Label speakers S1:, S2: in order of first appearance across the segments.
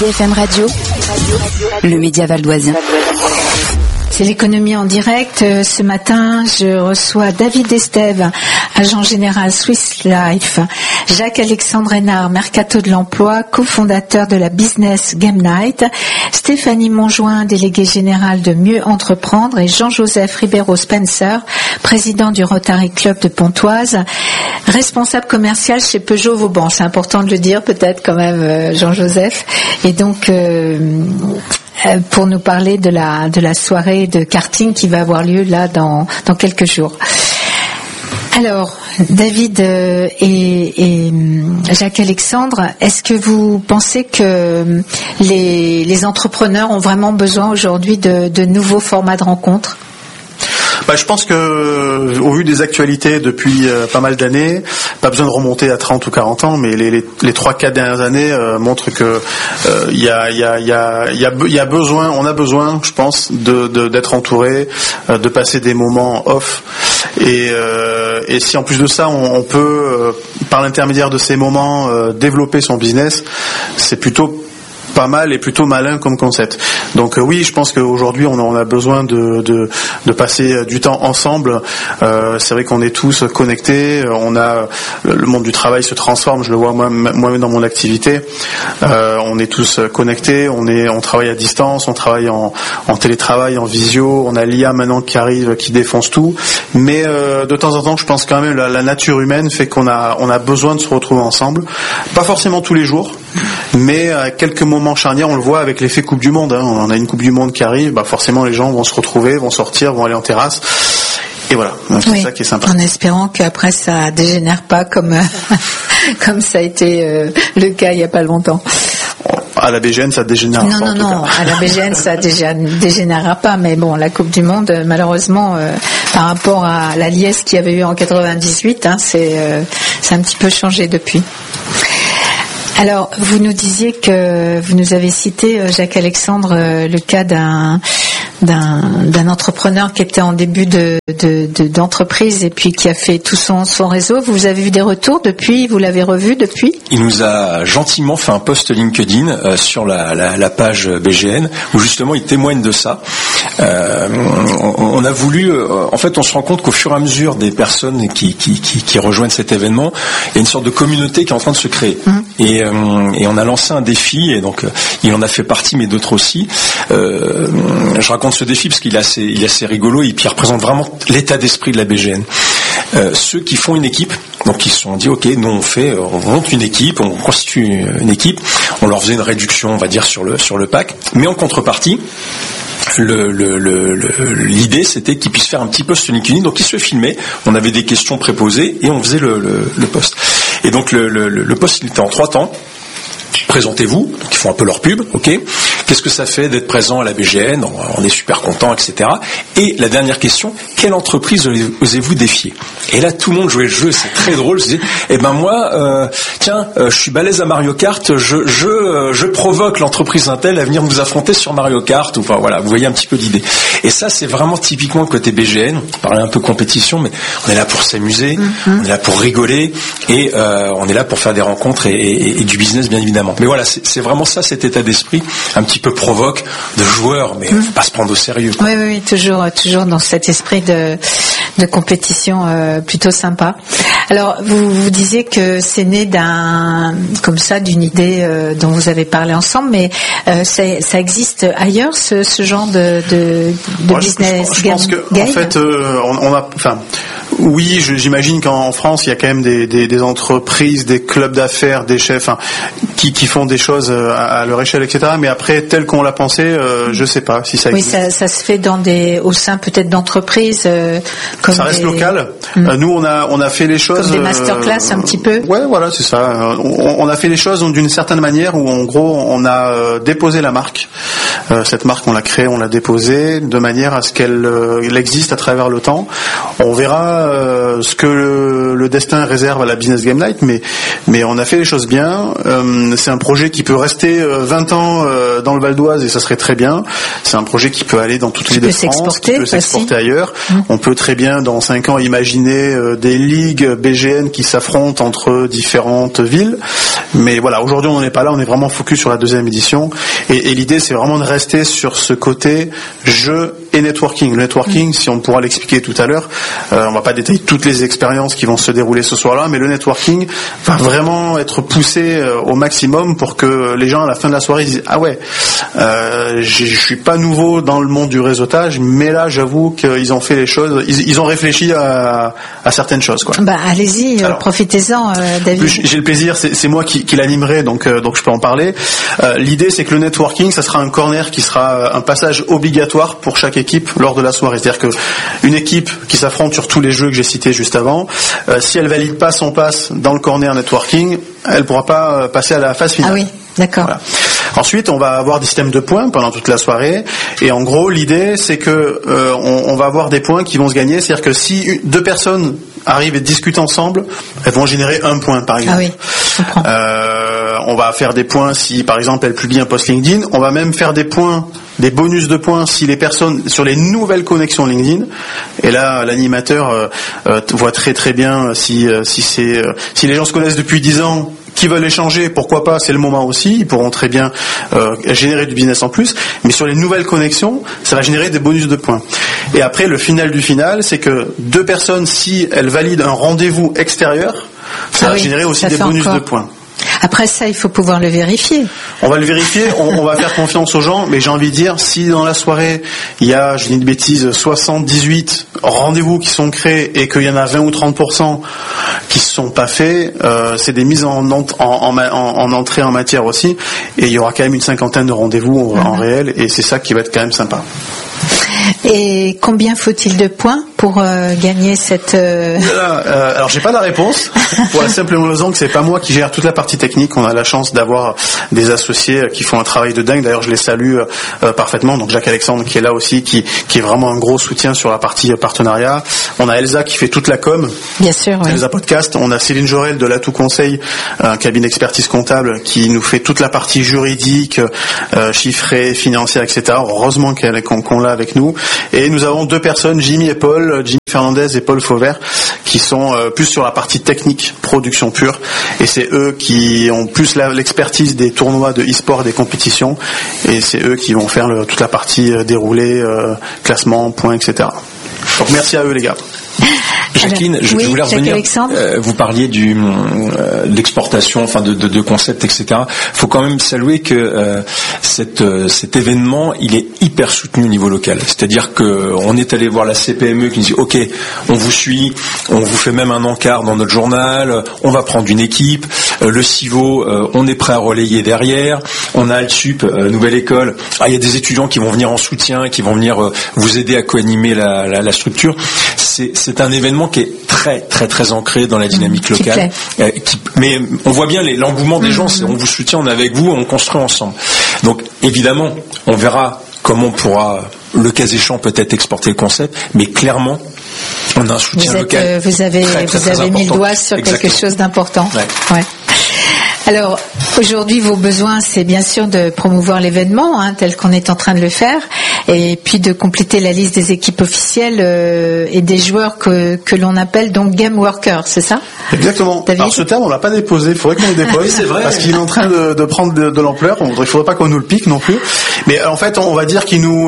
S1: BFM Radio, le média valdoisien.
S2: C'est l'économie en direct. Ce matin, je reçois David Estève, agent général Swiss Life, Jacques-Alexandre Hénard, Mercato de l'Emploi, cofondateur de la Business Game Night, Stéphanie Monjoint, déléguée générale de Mieux Entreprendre, et Jean-Joseph Ribeiro-Spencer, président du Rotary Club de Pontoise, responsable commercial chez Peugeot Vauban. C'est important de le dire peut-être quand même, Jean-Joseph. Et donc, pour nous parler de la soirée de karting qui va avoir lieu là dans quelques jours. Alors, David et Jacques-Alexandre, est-ce que vous pensez que les entrepreneurs ont vraiment besoin aujourd'hui de nouveaux formats de rencontres ?
S3: Je pense que, au vu des actualités depuis pas mal d'années, pas besoin de remonter à 30 ou 40 ans, mais les 3-4 dernières années montrent que il y a besoin, on a besoin, je pense, d'être entouré, de passer des moments off, et si en plus de ça on peut par l'intermédiaire de ces moments développer son business, c'est plutôt pas mal et plutôt malin comme concept. Donc oui, je pense qu'aujourd'hui on a besoin de passer du temps ensemble. C'est vrai qu'on est tous connectés. Le monde du travail se transforme. Je le vois moi-même dans mon activité. On est tous connectés. On travaille à distance. On travaille en télétravail, en visio. On a l'IA maintenant qui arrive, qui défonce tout. Mais de temps en temps, je pense quand même la nature humaine fait qu'on a besoin de se retrouver ensemble. Pas forcément tous les jours, mais à quelques moments charnières, on le voit avec l'effet Coupe du Monde. On a une Coupe du Monde qui arrive, forcément les gens vont se retrouver, vont sortir, vont aller en terrasse. Et voilà, c'est ça qui est sympa. En
S2: espérant qu'après ça dégénère pas comme ça a été le cas il y a pas longtemps.
S3: À la BGN, ça dégénère pas.
S2: Non. À la BGN, ça dégénérera pas. Mais bon, la Coupe du Monde, malheureusement, par rapport à la liesse qu'il y avait eu en 98, c'est un petit peu changé depuis. Alors, vous nous disiez que vous nous avez cité, Jacques-Alexandre, le cas d'un entrepreneur qui était en début d'entreprise et puis qui a fait tout son réseau. Vous avez eu des retours depuis? Vous l'avez revu depuis?
S4: Il nous a gentiment fait un post LinkedIn sur la page BGN où justement il témoigne de ça. On a voulu, en fait, on se rend compte qu'au fur et à mesure des personnes qui rejoignent cet événement, il y a une sorte de communauté qui est en train de se créer. Et on a lancé un défi, et donc il en a fait partie, mais d'autres aussi. Je raconte ce défi parce qu'il est assez rigolo et puis il représente vraiment l'état d'esprit de la BGN. Ceux qui font une équipe, donc ils se sont dit ok, nous on monte une équipe, on constitue une équipe, on leur faisait une réduction, on va dire, sur le pack, mais en contrepartie, l'idée c'était qu'ils puissent faire un petit post LinkedIn, donc ils se filmaient, on avait des questions préposées et on faisait le post. Et donc le post il était en 3 temps. Présentez-vous, donc ils font un peu leur pub, ok. Qu'est-ce que ça fait d'être présent à la BGN? On est super content, etc. Et la dernière question, quelle entreprise osez-vous défier? Et là, tout le monde jouait le jeu, c'est très drôle. Je disais, moi, je suis balèze à Mario Kart, je provoque l'entreprise Intel à venir nous affronter sur Mario Kart. Enfin voilà, vous voyez un petit peu l'idée. Et ça, c'est vraiment typiquement le côté BGN. On parlait un peu compétition, mais on est là pour s'amuser, on est là pour rigoler, et on est là pour faire des rencontres et du business, bien évidemment. Mais voilà, c'est vraiment ça, cet état d'esprit, un petit peu provoque, de joueur, mais faut pas se prendre au sérieux.
S2: Oui, toujours dans cet esprit de compétition plutôt sympa. Alors, vous disiez que c'est né d'une idée dont vous avez parlé ensemble, mais ça existe ailleurs, ce genre de business
S3: je pense que en fait, oui, j'imagine qu'en France, il y a quand même des entreprises, des clubs d'affaires, des chefs qui font des choses à leur échelle, etc. Mais après, tel qu'on l'a pensé, je sais pas si ça existe.
S2: Oui, ça se fait au sein peut-être d'entreprises. Comme
S3: ça reste local. Nous, on a fait les choses
S2: comme des masterclass un petit peu.
S3: Ouais, voilà, c'est ça. On a fait les choses d'une certaine manière où, en gros, on a déposé la marque Cette marque, on l'a créée, on l'a déposée de manière à ce qu'elle existe à travers le temps. On verra ce que le destin réserve à la Business Game Night, mais on a fait les choses bien. C'est un projet qui peut rester 20 ans dans le Val d'Oise et ça serait très bien. C'est un projet qui peut aller dans toutes les villes de France, qui peut s'exporter ailleurs. On peut très bien dans 5 ans imaginer des ligues BGN qui s'affrontent entre différentes villes. Mais voilà, aujourd'hui on n'en est pas là, on est vraiment focus sur la deuxième édition. Et l'idée c'est vraiment de rester sur ce côté jeu et networking. Le networking, si on pourra l'expliquer tout à l'heure, on va pas détailler toutes les expériences qui vont se dérouler ce soir-là, mais le networking va vraiment être poussé au maximum pour que les gens à la fin de la soirée disent ah ouais, je suis pas nouveau dans le monde du réseautage, mais là j'avoue qu'ils ont fait les choses, ils ont réfléchi à certaines choses quoi.
S2: Bah allez-y, profitez-en David.
S3: J'ai le plaisir, c'est moi qui l'animerai, donc je peux en parler. L'idée c'est que le networking, ça sera un corner qui sera un passage obligatoire pour chaque équipe lors de la soirée. C'est-à-dire que une équipe qui s'affronte sur tous les jeux que j'ai cités juste avant, si elle valide pas son pass dans le corner networking, elle pourra pas passer à la phase finale.
S2: Ah oui, d'accord.
S3: Voilà. Ensuite, on va avoir des systèmes de points pendant toute la soirée, et en gros, l'idée c'est que on va avoir des points qui vont se gagner. C'est-à-dire que si 2 personnes arrivent et discutent ensemble, elles vont générer 1 point par exemple.
S2: Ah oui, je comprends.
S3: On va faire des points si par exemple elles publient un post LinkedIn. On va même faire des points, des bonus de points si les personnes sur les nouvelles connexions LinkedIn. Et là, l'animateur voit très très bien si les gens se connaissent depuis 10 ans, qui veulent échanger, pourquoi pas, c'est le moment aussi, ils pourront très bien générer du business en plus, mais sur les nouvelles connexions, ça va générer des bonus de points. Et après, le final du final, c'est que 2 personnes, si elles valident un rendez-vous extérieur, ça va générer aussi des bonus de points.
S2: Après ça, il faut pouvoir le vérifier.
S3: On va le vérifier, on va faire confiance aux gens, mais j'ai envie de dire, si dans la soirée, il y a, je dis une bêtise, 78 rendez-vous qui sont créés et qu'il y en a 20 ou 30% qui ne sont pas faits, c'est des mises en entrée en matière aussi, et il y aura quand même une 50aine de rendez-vous en réel, et c'est ça qui va être quand même sympa.
S2: Et combien faut-il de points pour gagner cette...
S3: Alors j'ai pas la réponse, pour la simple raison que c'est pas moi qui gère toute la partie technique. On a la chance d'avoir des associés qui font un travail de dingue. D'ailleurs je les salue parfaitement. Donc Jacques Alexandre qui est là aussi, qui est vraiment un gros soutien sur la partie partenariat. On a Elsa qui fait toute la com. Bien sûr, oui. Elsa Podcast. On a Céline Jorel de l'Atout Conseil, un cabinet d'expertise comptable qui nous fait toute la partie juridique, chiffrée, financière, etc. Heureusement qu'on l'a avec nous. Et nous avons 2 personnes, Jimmy et Paul, Jimmy Fernandez et Paul Fauvert, qui sont plus sur la partie technique, production pure, et c'est eux qui ont plus l'expertise des tournois de e-sport et des compétitions, et c'est eux qui vont faire toute la partie déroulée, classement, points, etc. Donc merci à eux les gars.
S4: Jacqueline, je voulais revenir. Vous parliez de l'exportation, enfin de concepts, etc. Il faut quand même saluer que cet événement, il est hyper soutenu au niveau local. C'est-à-dire que on est allé voir la CPME qui nous dit OK, on vous suit, on vous fait même un encart dans notre journal, on va prendre une équipe, le CIVO, on est prêt à relayer derrière, on a Altsup, nouvelle école. Il y a des étudiants qui vont venir en soutien, qui vont venir vous aider à co-animer la structure. C'est un événement qui est très très très ancré dans la dynamique locale. Mais on voit bien l'engouement des gens, c'est on vous soutient, on est avec vous, on construit ensemble. Donc évidemment, on verra comment on pourra, le cas échéant, peut-être exporter le concept, mais clairement, on a un soutien local.
S2: Vous avez mis le doigt sur quelque chose d'important. Ouais. Alors, aujourd'hui, vos besoins, c'est bien sûr de promouvoir l'événement, tel qu'on est en train de le faire, et puis de compléter la liste des équipes officielles et des joueurs que l'on appelle donc game workers, c'est ça ?
S3: Exactement.
S2: David ?
S3: Alors ce terme, on l'a pas déposé, il faudrait qu'on le dépose, c'est vrai. Parce qu'il est en train de prendre de l'ampleur, il faudrait pas qu'on nous le pique non plus. Mais en fait, on va dire qu'il nous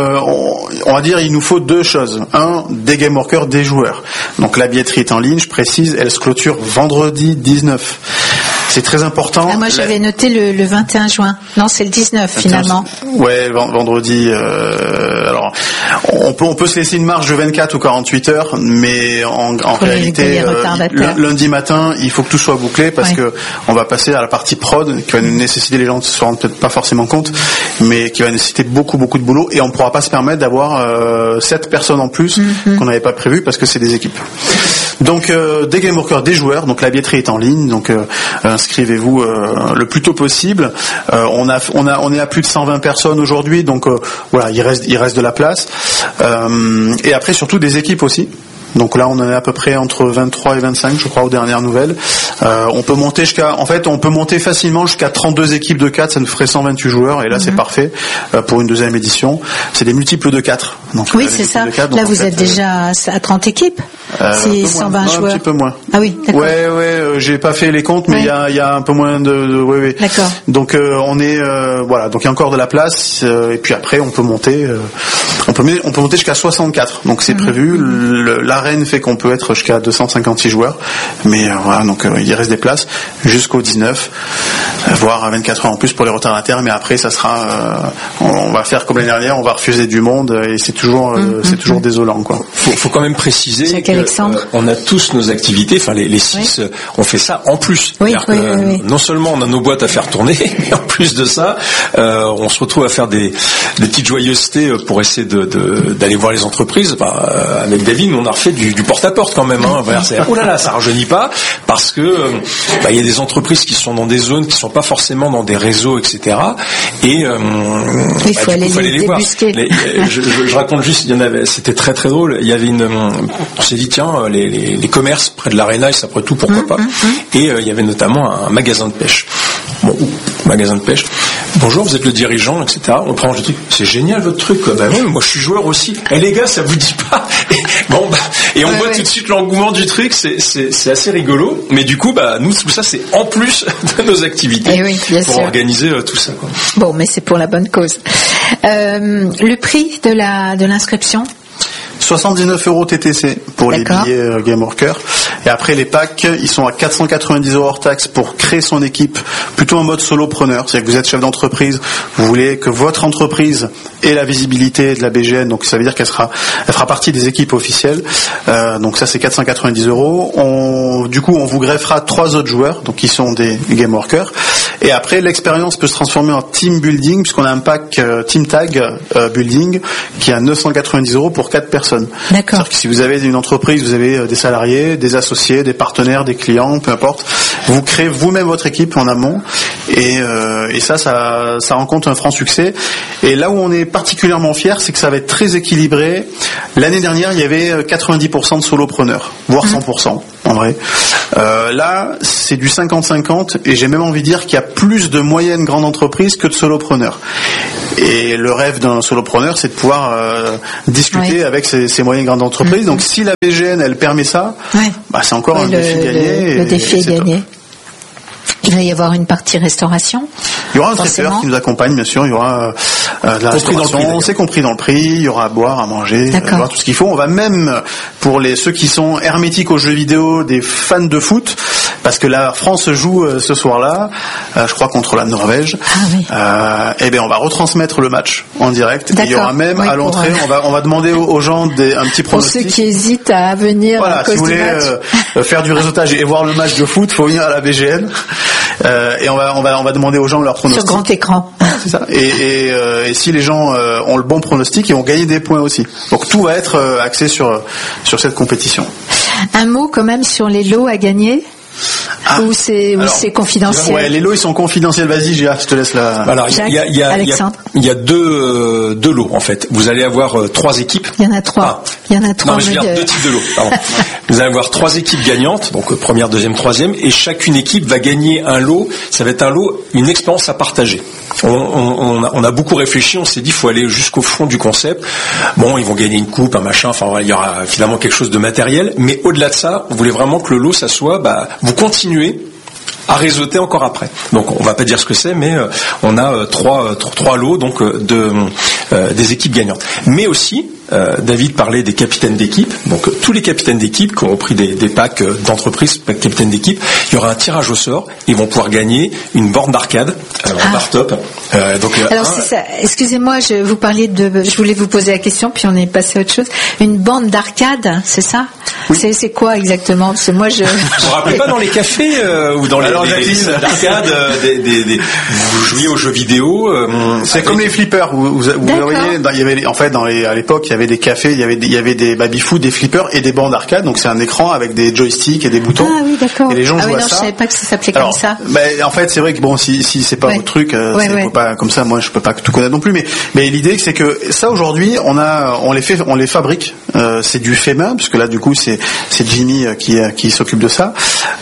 S3: faut 2 choses. Un, des game workers, des joueurs. Donc la billetterie est en ligne, je précise, elle se clôture vendredi 19. C'est très important.
S2: Moi, j'avais noté le 21 juin. Non, c'est le 19 finalement.
S3: Ouais, vendredi. Alors, on peut se laisser une marge de 24 ou 48 heures, mais en réalité, lundi matin, il faut que tout soit bouclé parce que on va passer à la partie prod qui va nous nécessiter, les gens ne se rendent peut-être pas forcément compte, mais qui va nécessiter beaucoup de boulot, et on ne pourra pas se permettre d'avoir 7 personnes en plus qu'on n'avait pas prévu parce que c'est des équipes. Donc des game workers, des joueurs. Donc la billetterie est en ligne. Donc inscrivez-vous le plus tôt possible. On est à plus de 120 personnes aujourd'hui. Donc voilà, il reste de la place. Et après surtout des équipes aussi. Donc là, on en est à peu près entre 23 et 25, je crois, aux dernières nouvelles. On peut monter facilement jusqu'à 32 équipes de 4, ça nous ferait 128 joueurs, et là, c'est parfait pour une deuxième édition. C'est des multiples de 4. Donc,
S2: oui, c'est ça. 4, là, vous êtes déjà à 30 équipes. C'est 120 joueurs. Un
S3: petit peu moins.
S2: Ah oui, d'accord.
S3: Ouais, j'ai pas fait les comptes, mais il y a un peu moins de.
S2: D'accord.
S3: Donc on est voilà, donc il y a encore de la place, et puis après on peut monter jusqu'à 64. Donc c'est prévu. L'arène fait qu'on peut être jusqu'à 256 joueurs, mais voilà, donc il reste des places jusqu'au 19, voire à 24 heures en plus pour les retardataires, mais après ça sera on va faire comme l'année dernière, on va refuser du monde, et c'est toujours désolant, quoi.
S4: Faut quand même préciser on a tous nos activités, enfin les 6 on fait ça en plus. Oui. Non seulement on a nos boîtes à faire tourner, mais en plus de ça on se retrouve à faire des petites joyeusetés pour essayer d'aller voir les entreprises. Avec David, on a refait du porte-à-porte quand même. Oh là là, ça rajeunit pas, parce que il y a des entreprises qui sont dans des zones qui sont pas forcément dans des réseaux, etc. Et
S2: il faut aller les voir.
S4: Je raconte juste, il y en avait, c'était très très drôle. Il y avait on s'est dit tiens, les commerces près de l'Arena, et après tout, pourquoi pas. Et il y avait notamment un magasin de pêche. Magasin de pêche. Bonjour, vous êtes le dirigeant, etc. On prend le truc. C'est génial votre truc. Oui, moi je suis joueur aussi. Les gars, ça vous dit pas? Et on voit tout de suite l'engouement du truc. C'est assez rigolo. Mais du coup, nous, tout ça, c'est en plus de nos activités pour organiser tout ça, quoi.
S2: Bon, mais c'est pour la bonne cause. Le prix de l'inscription?
S3: 79 € TTC pour les billets Game Worker. Et après, les packs, ils sont à 490 € hors taxe pour créer son équipe, plutôt en mode solopreneur. C'est-à-dire que vous êtes chef d'entreprise, vous voulez que votre entreprise ait la visibilité de la BGN, donc ça veut dire qu'elle fera partie des équipes officielles. Donc ça, c'est 490 €. Du coup, on vous greffera 3 autres joueurs, donc qui sont des Game Workers. Et après, l'expérience peut se transformer en team building, puisqu'on a un pack team tag building qui est à 990 € pour 4 personnes.
S2: D'accord.
S3: C'est-à-dire que si vous avez une entreprise, vous avez des salariés, des associés, des partenaires, des clients, peu importe, vous créez vous-même votre équipe en amont, et ça rencontre un franc succès. Et là où on est particulièrement fier, c'est que ça va être très équilibré. L'année dernière, il y avait 90% de solopreneurs, voire 100%. En vrai. Là, c'est du 50-50, et j'ai même envie de dire qu'il y a plus de moyennes grandes entreprises que de solopreneurs. Et le rêve d'un solopreneur, c'est de pouvoir discuter avec ces moyennes grandes entreprises. Donc si la BGN, elle permet ça, c'est encore un défi gagné.
S2: Le défi est gagné. Il va y avoir une partie restauration.
S3: Il y aura un traiteur qui nous accompagne, bien sûr. Il y aura de la restauration, c'est compris dans le prix. Il y aura à boire, à manger, tout ce qu'il faut. On va même, pour ceux qui sont hermétiques aux jeux vidéo, des fans de foot, parce que la France joue ce soir-là, je crois contre la Norvège. On va retransmettre le match en direct. Et il y aura même à l'entrée, on va demander aux gens un petit pronostic.
S2: Pour ceux qui hésitent à venir à cause du match.
S3: Si vous voulez faire du réseautage et voir le match de foot, faut venir à la BGN. Et on va demander aux gens leur pronostic.
S2: Sur grand écran.
S3: C'est ça. Et si les gens ont le bon pronostic, ils vont gagner des points aussi. Donc tout va être axé sur cette compétition.
S2: Un mot quand même sur les lots à gagner. Ou c'est confidentiel.
S3: Ouais, les lots ils sont confidentiels. Vas-y, je te laisse la.
S4: Alors il y a deux lots en fait. Vous allez avoir 3 équipes.
S2: Il y en a 3. Il y en a 3.
S4: Non, mais je veux dire 2 types de lots. Pardon. Vous allez avoir 3 équipes gagnantes, donc première, deuxième, troisième, et chacune équipe va gagner un lot. Ça va être un lot, une expérience à partager. On a beaucoup réfléchi, on s'est dit il faut aller jusqu'au fond du concept. Bon, ils vont gagner une coupe, un machin, enfin il y aura finalement quelque chose de matériel, mais au-delà de ça, on voulait vraiment que le lot ça soit vous continuez à réseauter encore après. Donc on va pas dire ce que c'est, mais on a trois lots donc des équipes gagnantes. Mais aussi David parlait des capitaines d'équipe. Donc tous les capitaines d'équipe qui ont pris des packs d'entreprise, packs capitaines d'équipe, il y aura un tirage au sort. Ils vont pouvoir gagner une borne d'arcade en bar-top.
S2: Alors c'est ça. Excusez-moi, je voulais vous poser la question, puis on est passé à autre chose. Une borne d'arcade, c'est ça? Oui. C'est quoi exactement? Parce que moi je.
S4: Vous vous rappelez pas dans les cafés ou dans les salles d'arcade, vous jouiez aux jeux vidéo.
S3: C'est comme les flippers. Vous voyez, il y avait à l'époque il y avait des cafés, il y avait des baby-foot, des flippers et des bancs d'arcade. Donc c'est un écran avec des joysticks et des boutons.
S2: Ah oui, d'accord.
S3: Et les gens jouent à ça.
S2: Je savais pas que ça s'appelait comme ça.
S3: En fait, c'est vrai que bon, si c'est pas votre truc, faut pas comme ça. Moi, je peux pas tout connaître non plus. Mais l'idée, c'est que ça aujourd'hui, on les fabrique. C'est du fait main, parce que là, du coup, c'est Jimmy qui s'occupe de ça.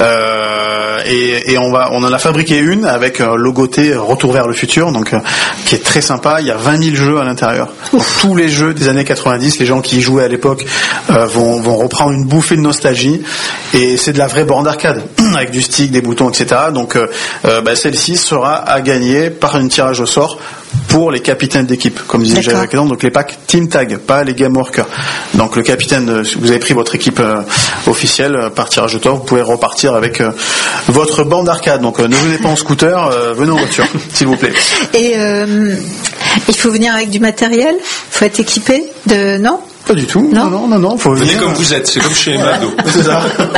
S3: Et on en a fabriqué une avec logoté Retour vers le futur, donc qui est très sympa. Il y a 20 000 jeux à l'intérieur. Donc, tous les jeux des années 90, les gens qui y jouaient à l'époque vont reprendre une bouffée de nostalgie. Et c'est de la vraie borne d'arcade avec du stick, des boutons, etc. Donc celle-ci sera à gagner par un tirage au sort pour les capitaines d'équipe, comme disait Javier Acadon, donc les packs Team Tag, pas les Game Workers. Donc le capitaine, vous avez pris votre équipe officielle par tirage au sort, vous pouvez repartir avec votre bande d'arcade. Donc ne venez pas en scooter, venez en voiture, s'il vous plaît.
S2: Et il faut venir avec du matériel, faut être équipé de non?
S3: Pas du tout. Non. Faut
S4: venez comme vous êtes, c'est comme chez McDo. C'est ça.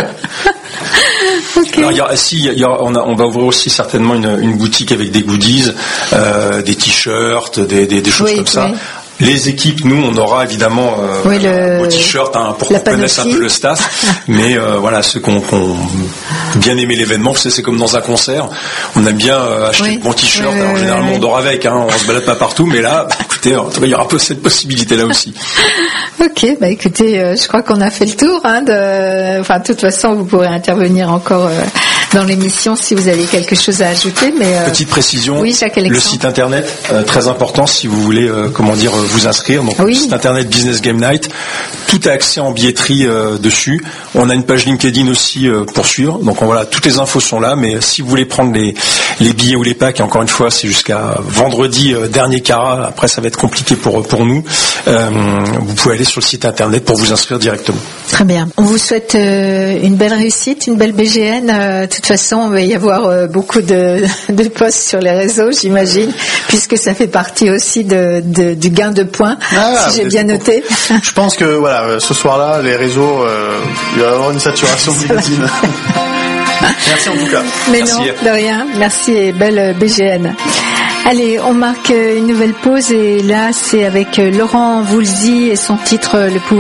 S2: Okay.
S4: Alors, on va ouvrir aussi certainement une boutique avec des goodies, des t-shirts, des choses comme ça. Les équipes, nous, on aura évidemment un beau t-shirt pour qu'on connaisse un peu le staff. Mais voilà, ceux qui ont bien aimé l'événement, c'est comme dans un concert. On aime bien acheter de bons t-shirts. Alors, généralement, on dort avec. On se balade pas partout. Mais là, écoutez, il y aura cette possibilité-là aussi.
S2: Ok, écoutez, je crois qu'on a fait le tour. De toute façon, vous pourrez intervenir encore dans l'émission si vous avez quelque chose à ajouter. Mais
S4: petite précision.
S2: Oui,
S4: le site internet, très important si vous voulez, vous inscrire. Donc, le site internet Business Game Night. Tout est accès en billetterie dessus. On a une page LinkedIn aussi pour suivre. Donc voilà, toutes les infos sont là. Mais si vous voulez prendre les billets ou les packs, et encore une fois, c'est jusqu'à vendredi dernier carat. Après, ça va être compliqué pour nous. Vous pouvez aller sur le site internet pour vous inscrire directement.
S2: Très bien. On vous souhaite une belle réussite, une belle BGN. De toute façon, il va y avoir beaucoup de posts sur les réseaux, j'imagine, puisque ça fait partie aussi du gain de points, si j'ai bien noté.
S3: Je pense que ce soir-là, les réseaux, il va y avoir une saturation de LinkedIn. Merci en tout cas.
S2: Mais merci. Non, de rien. Merci et belle BGN. Allez, on marque une nouvelle pause et là, c'est avec Laurent Voulzy et son titre Le pouvoir